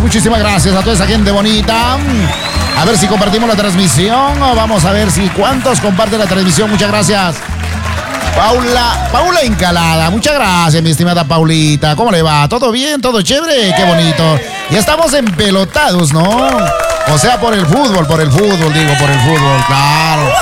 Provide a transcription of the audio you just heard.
muchísimas gracias a toda esa gente bonita. A ver si compartimos la transmisión. Vamos a ver si cuántos comparten la transmisión. Muchas gracias. Paula Encalada, muchas gracias, mi estimada Paulita. ¿Cómo le va? ¿Todo bien? ¿Todo chévere? Qué bonito. Ya estamos empelotados, ¿no? O sea, por el fútbol, claro.